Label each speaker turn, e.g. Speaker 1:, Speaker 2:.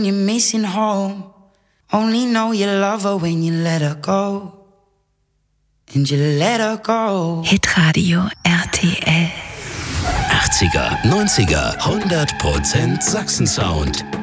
Speaker 1: You're missing home. Only know you love her when you let her go. And you let her go.
Speaker 2: Hitradio RTL.
Speaker 3: 80er, 90er, 100% Sachsen-Sound.